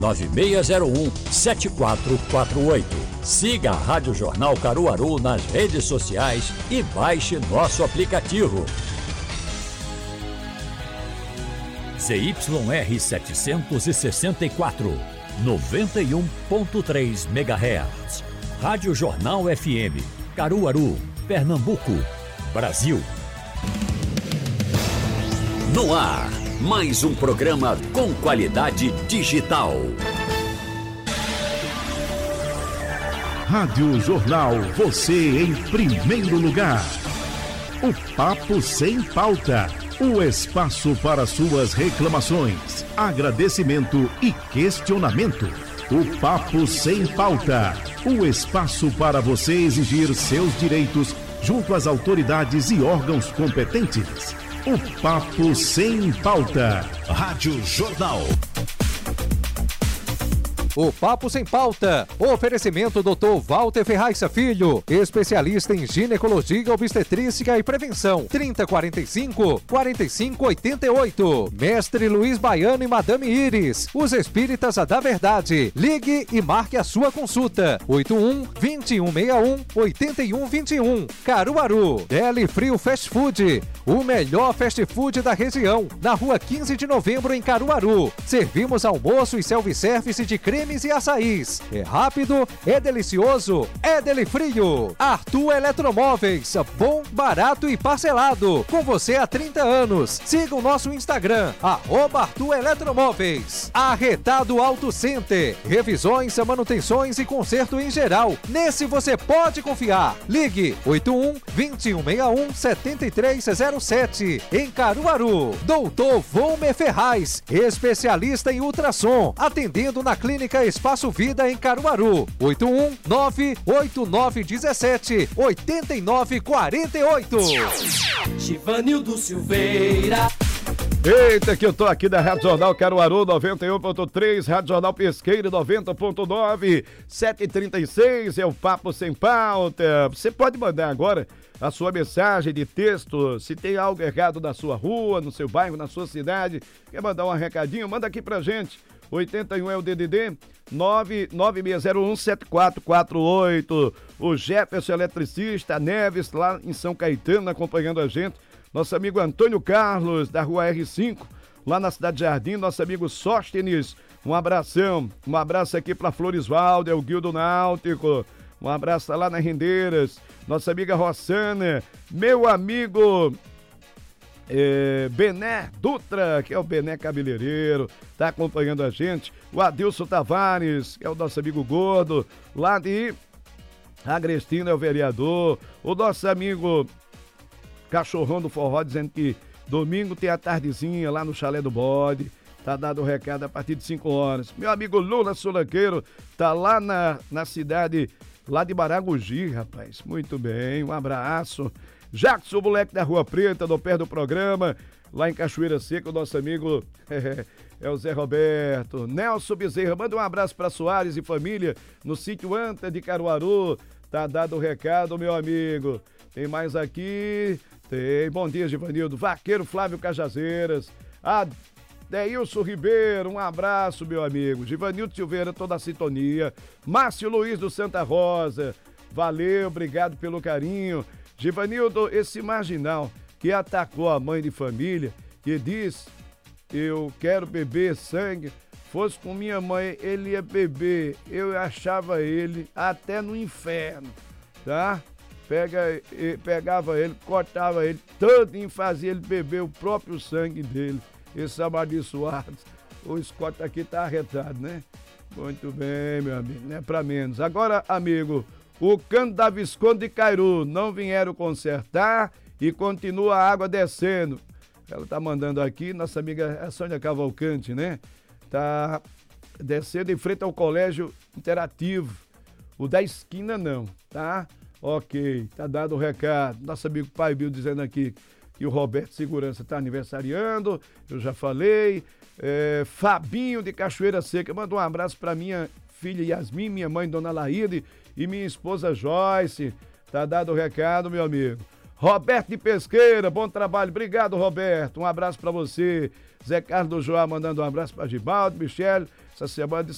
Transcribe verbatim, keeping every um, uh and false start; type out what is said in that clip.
nove seis zero um, sete quatro quatro oito. Siga a Rádio Jornal Caruaru nas redes sociais e baixe nosso aplicativo. Z Y R setecentos e sessenta e quatro, noventa e um ponto três megahertz. Rádio Jornal F M, Caruaru, Pernambuco, Brasil. No ar, mais um programa com qualidade digital. Rádio Jornal, você em primeiro lugar. O Papo Sem Pauta, o espaço para suas reclamações, agradecimento e questionamento. O Papo Sem Pauta, o espaço para você exigir seus direitos junto às autoridades e órgãos competentes. O Papo Sem Pauta. Rádio Jornal. O Papo Sem Pauta. Oferecimento doutor Walter Ferraz Filho, especialista em ginecologia, obstetrícia e prevenção. trinta, quarenta e cinco, quarenta e cinco, oitenta e oito. Mestre Luiz Baiano e Madame Iris, os espíritas da verdade. Ligue e marque a sua consulta. oito um, vinte e um, sessenta e um, oitenta e um, vinte e um. Caruaru. Deli Frio Fast Food, o melhor fast food da região. Na rua quinze de novembro, em Caruaru. Servimos almoço e self-service de creme e açaís. É rápido, é delicioso, é Deli Frio. Arthur Eletromóveis, bom, barato e parcelado. Com você há trinta anos. Siga o nosso Instagram, arroba Arthur Eletromóveis. Arretado Auto Center, revisões, manutenções e conserto em geral. Nesse você pode confiar. Ligue oito um, vinte e um, sessenta e um, setenta e três zero sete. Em Caruaru. Doutor Volmer Ferraz, especialista em ultrassom, atendendo na clínica Espaço Vida em Caruaru. oito um, nove oito nove um sete, oito nove quatro oito. Givanildo Silveira. Eita, que eu tô aqui da Rádio Jornal Caruaru noventa e um ponto três, Rádio Jornal Pesqueiro noventa ponto nove, sete e trinta e seis, é o Papo Sem Pauta. Você pode mandar agora a sua mensagem de texto, se tem algo errado na sua rua, no seu bairro, na sua cidade, quer mandar um recadinho, manda aqui pra gente. oitenta e um é o D D D, nove nove seis zero um, sete quatro quatro oito. O Jefferson Eletricista, Neves, lá em São Caetano, acompanhando a gente. Nosso amigo Antônio Carlos, da rua R cinco, lá na Cidade Jardim. Nosso amigo Sóstenes, um abração. Um abraço aqui para Floresvaldo, é o Guildo Náutico. Um abraço lá nas Rendeiras. Nossa amiga Rossana, meu amigo... É, Bené Dutra, que é o Bené Cabeleireiro, tá acompanhando a gente. O Adilson Tavares, que é o nosso amigo gordo, lá de Agrestino, é o vereador. O nosso amigo Cachorrão do Forró, dizendo que domingo tem a tardezinha lá no Chalé do Bode. Tá dado o recado a partir de cinco horas. Meu amigo Lula Solanqueiro tá lá na, na cidade, lá de Maragogi, rapaz. Muito bem, um abraço. Jackson, o moleque da Rua Preta, no pé do programa, lá em Cachoeira Seca, o nosso amigo é, é o Zé Roberto. Nelson Bezerra, manda um abraço para Soares e família, no sítio Anta de Caruaru. Tá dado o recado, meu amigo. Tem mais aqui? Tem. Bom dia, Givanildo. Vaqueiro Flávio Cajazeiras. Adeilson Ribeiro, um abraço, meu amigo. Givanildo Silveira, toda a sintonia. Márcio Luiz do Santa Rosa, valeu, obrigado pelo carinho. Givanildo, esse marginal que atacou a mãe de família, que diz, eu quero beber sangue, fosse com minha mãe, ele ia beber, eu achava ele até no inferno, tá? Pega, pegava ele, cortava ele, tanto em fazia ele beber o próprio sangue dele, esse amaldiçoado. O Scott aqui tá arretado, né? Muito bem, meu amigo, não é pra menos. Agora, amigo... O cano da Visconde de Cairu não vieram consertar e continua a água descendo. Ela tá mandando aqui, nossa amiga a Sônia Cavalcante, né? Tá descendo em frente ao Colégio Interativo. O da esquina não, tá? Ok, tá dado o recado. Nosso amigo Pai Bill dizendo aqui que o Roberto Segurança tá aniversariando, eu já falei. É, Fabinho de Cachoeira Seca, manda um abraço pra minha filha Yasmin, minha mãe Dona Laíde e minha esposa Joyce. Tá dado o recado, meu amigo. Roberto de Pesqueira, bom trabalho. Obrigado, Roberto. Um abraço pra você. Zé Carlos do Joá mandando um abraço pra Gibaldo, Michele. Essa semana